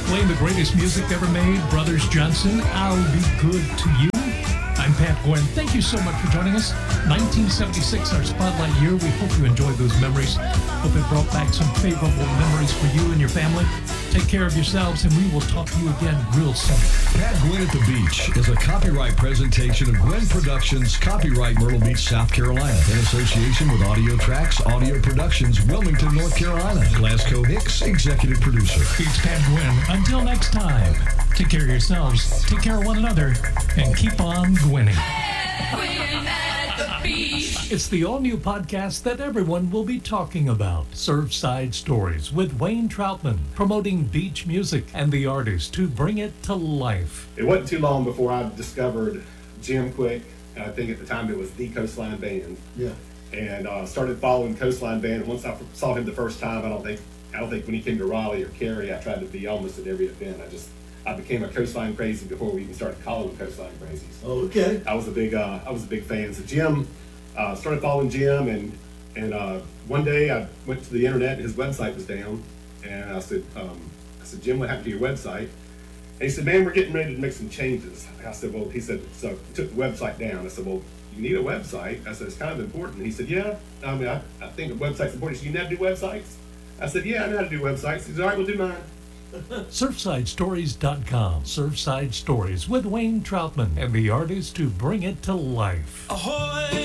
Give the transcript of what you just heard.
Playing the greatest music ever made, Brothers Johnson, I'll Be Good to You. I'm Pat Gwynn. Thank you so much for joining us. 1976, our spotlight year. We hope you enjoyed those memories. Hope it brought back some favorable memories for you and your family. Take care of yourselves, and we will talk to you again real soon. Pat Gwynn at the Beach is a copyright presentation of Gwynn Productions, copyright Myrtle Beach, South Carolina, in association with Audio Tracks, Audio Productions, Wilmington, North Carolina. Lasco Hicks, executive producer. It's Pat Gwynn. Until next time, take care of yourselves, take care of one another, and keep on gwinning. It's the all-new podcast that everyone will be talking about. Surfside Stories with Wayne Troutman, promoting beach music and the artists to bring it to life. It wasn't too long before I discovered Jim Quick. I think at the time it was the Coastline Band. Yeah. And started following Coastline Band. And once I saw him the first time, I don't think when he came to Raleigh or Cary, I tried to be almost at every event. I became a Coastline crazy before we even started calling them Coastline Crazies. Oh, okay. I was a big fan. So Jim, started following Jim, and one day I went to the internet and his website was down, and I said, Jim, what happened to your website? And he said, man, we're getting ready to make some changes. I said, well, he said, so he took the website down. I said, well, you need a website. I said, it's kind of important. He said, yeah, I think a website's important. So you know how to do websites? I said, yeah, I know how to do websites. He said, all right, we'll do mine. Surfsidestories.com. Surfside Stories with Wayne Troutman and the artists to bring it to life. Ahoy!